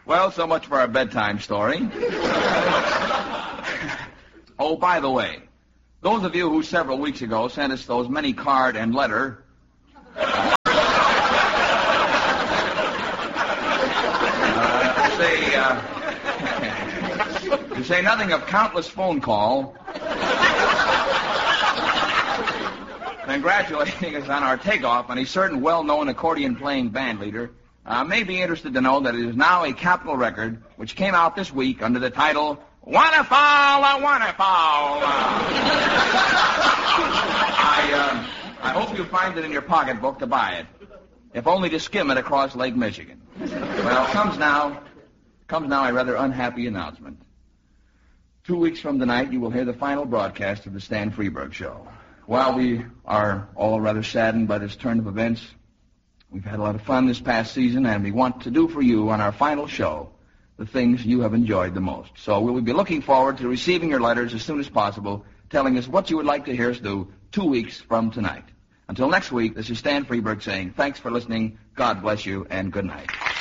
Well, so much for our bedtime story. Oh, by the way, those of you who several weeks ago sent us those many card and letter... to say nothing of countless phone call... congratulating us on our takeoff, and a certain well-known accordion-playing band leader may be interested to know that it is now a Capitol record which came out this week under the title, Wanna Fall, I Wanna Fall. I hope you find it in your pocketbook to buy it, if only to skim it across Lake Michigan. Well, comes now a rather unhappy announcement. 2 weeks from tonight, you will hear the final broadcast of the Stan Freberg Show. While we are all rather saddened by this turn of events, we've had a lot of fun this past season, and we want to do for you on our final show the things you have enjoyed the most. So we will be looking forward to receiving your letters as soon as possible, telling us what you would like to hear us do 2 weeks from tonight. Until next week, this is Stan Freberg saying thanks for listening, God bless you, and good night.